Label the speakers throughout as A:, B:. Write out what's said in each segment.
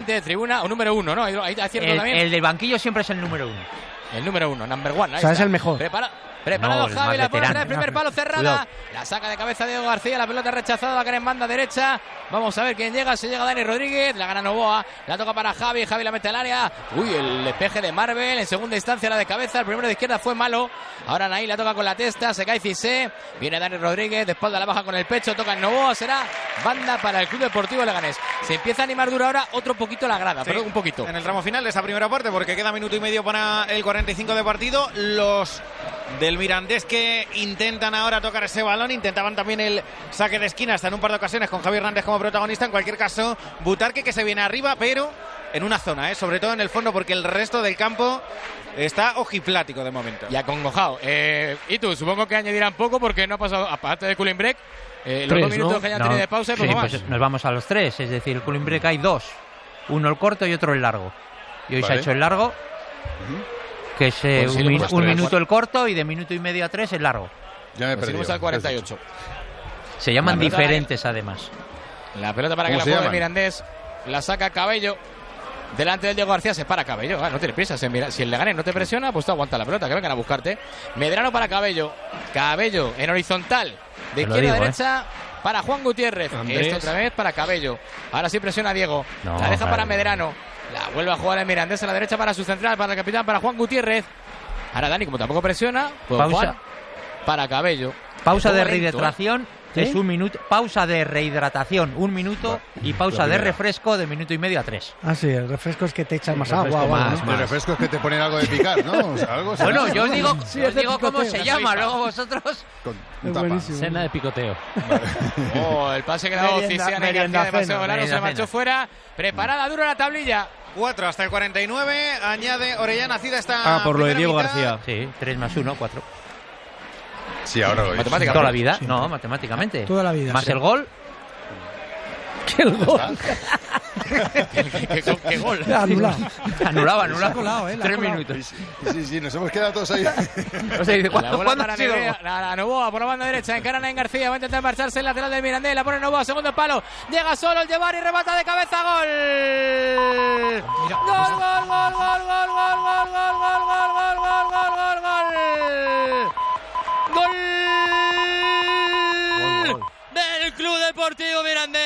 A: de tribuna o número 1, ¿no? Hay cierto también.
B: El del banquillo siempre es el número 1.
A: El número 1, number 1.
C: O sea, es el mejor.
A: Preparado
B: No,
A: Javi, la pone en el primer palo cerrada.
B: Cuidado.
A: La saca de cabeza Diego García, la pelota rechazada, va a caer en banda derecha. Vamos a ver quién llega, se llega Dani Rodríguez, la gana Novoa, la toca para Javi, Javi la mete al área. Uy, el despeje de Marvel, en segunda instancia la de cabeza, el primero de izquierda fue malo. Ahora Naí la toca con la testa, se cae Cissé, viene Dani Rodríguez, de espalda la baja con el pecho, toca en Novoa, será banda para el Club Deportivo Leganés. Se empieza a animar duro ahora otro poquito la grada, sí, pero un poquito.
D: En el tramo final de esa primera parte, porque queda minuto y medio para el 45 de partido, los del Mirandés que intentan ahora tocar ese balón, intentaban también el saque de esquina hasta en un par de ocasiones con Javi Hernández como protagonista. En cualquier caso, Butarque que se viene arriba, pero en una zona, sobre todo en el fondo, porque el resto del campo está ojiplático de momento.
A: Y acongojado. Y tú, supongo que añadirán poco porque no ha pasado, aparte de cooling break, los 2 minutos, ¿no?, que hayan tenido de pausa y poco más.
B: Pues nos vamos a los 3, es decir, el cooling break hay 2, uno el corto y otro el largo. Y hoy se ha hecho el largo, que es
A: pues
B: un minuto el corto y de minuto y medio a 3 el largo.
E: Ya me he perdido.
A: Seguimos al 48.
B: Se llaman diferentes además.
A: La pelota para que la juegue Mirandés, la saca Cabello. Delante del Diego García se para Cabello. No te prisa. Si el Leganés no te presiona, pues tú aguanta la pelota, que vengan a buscarte. Medrano para Cabello. Cabello en horizontal. De izquierda a derecha para Juan Gutiérrez. Esto otra vez para Cabello. Ahora sí presiona a Diego. La deja para Medrano. La vuelve a jugar el Mirandés a la derecha para su central, para el capitán, para Juan Gutiérrez. Ahora Dani, como tampoco presiona, pues
B: pausa.
A: Juan para Cabello.
B: Pausa de rehidratación. Es un minuto, pausa de rehidratación, 1 minuto, y pausa de refresco de minuto y medio a 3.
C: Ah, sí, el refresco es que te echan más agua.
E: Más. El refresco es que te ponen algo de picar, ¿no? O sea, algo
B: bueno, yo digo,
C: sí,
B: os digo cómo se llama, luego vosotros.
C: Es buenísimo.
F: Cena de picoteo.
A: Vale. El pase que dado Cisian en García de Paseo Volano se marchó fuera. Preparada duro la tablilla.
D: 4 hasta el 49, añade Orellana Cida esta.
F: Por lo de Diego
D: mitad.
F: García.
B: Sí, 3 más 1, 4.
E: Sí, ahora lo
B: ¿Matemáticamente? Toda la vida. No, matemáticamente.
C: Toda la vida.
B: Más el gol.
C: ¿Qué el gol?
A: ¿Qué gol?
B: Anulado.
C: Colado,
B: 3 minutos.
E: Sí, nos hemos quedado todos ahí.
B: O sea, dice,
A: La bola para
B: ha sido?
A: la Novoa por la banda derecha, encaran en García, va a intentar marcharse el lateral del Mirandés, la pone Novoa, segundo palo, llega solo el Llevar y remata de cabeza, gol. Gol del Club Deportivo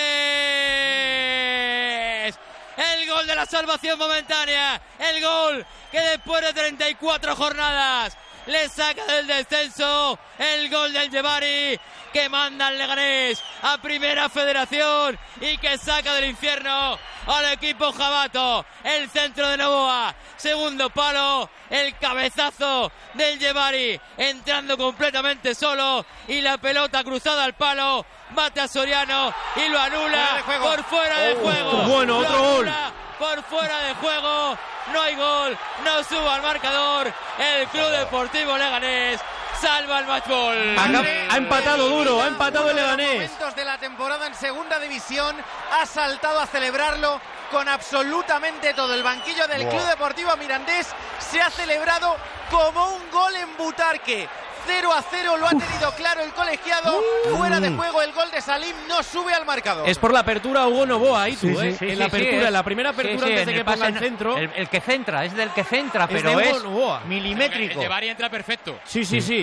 A: Mirandés. El gol de la salvación momentánea. El gol que después de 34 jornadas le saca del descenso. El gol del Llevari que manda al Leganés a Primera Federación y que saca del infierno al equipo jabato. El centro de Novoa, segundo palo, el cabezazo del Llevari entrando completamente solo y la pelota cruzada al palo, bate a Soriano y lo anula por fuera de juego.
F: Bueno, otro gol.
A: Por fuera de juego, no hay gol, no suba al marcador. El Club Deportivo Leganés salva el matchball.
F: Ha empatado duro, ha empatado el Leganés.
D: Momentos de la temporada en segunda división, ha saltado a celebrarlo con absolutamente todo. El banquillo del Club Deportivo Mirandés se ha celebrado como un gol en Butarque. 0-0 lo ha tenido claro el colegiado. Fuera de juego el gol de Salim, no sube al marcador.
F: Es por la apertura Hugo Novoa, ahí tú,
C: Sí,
F: en la apertura, en la primera apertura antes de que ponga el centro.
B: El que centra, es del que centra,
F: Es
B: pero
F: de
B: es
F: Novoa.
B: milimétrico.
A: El Llevari entra perfecto.
F: Sí.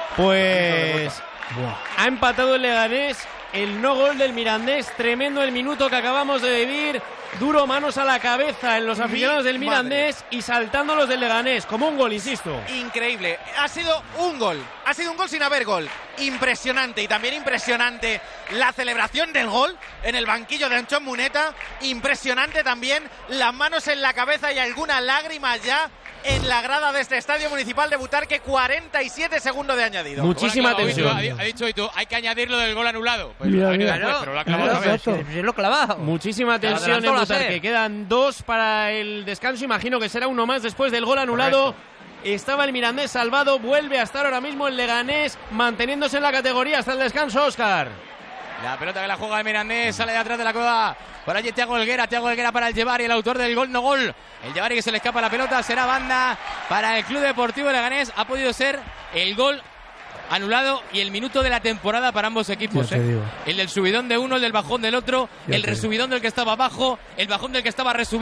F: Pues ha empatado el Leganés. El no gol del Mirandés, tremendo el minuto que acabamos de vivir. Duro, manos a la cabeza en los aficionados del Mirandés y saltando los del Leganés, como un gol, insisto.
D: Increíble, ha sido un gol sin haber gol. Impresionante, y también impresionante la celebración del gol en el banquillo de Anchón Muneta. Impresionante también las manos en la cabeza y alguna lágrima ya en la grada de este estadio municipal de Butarque. 47 segundos de añadido.
F: Muchísima tensión.
A: Ha dicho hoy tú, hay que añadir lo del gol anulado. Pues
C: Mira,
A: ha venido
C: mira.
A: después, pero lo ha clavado otra vez.
B: Se lo clavado.
F: Muchísima tensión en
B: adelantó la
F: Butarque.
B: SER.
F: Quedan 2 para el descanso. Imagino que será uno más después del gol anulado. Estaba el Mirandés salvado. Vuelve a estar ahora mismo el Leganés manteniéndose en la categoría hasta el descanso, Óscar.
A: La pelota que la juega el Mirandés, sale de atrás de la cueva. Por allí Thiago Helguera para el Llevari, el autor del gol no gol. El Llevari que se le escapa la pelota, será banda para el Club Deportivo Leganés. Ha podido ser el gol anulado y el minuto de la temporada para ambos equipos. El del subidón de uno, el del bajón del otro, el resubidón del que estaba abajo, el bajón del que estaba resubido.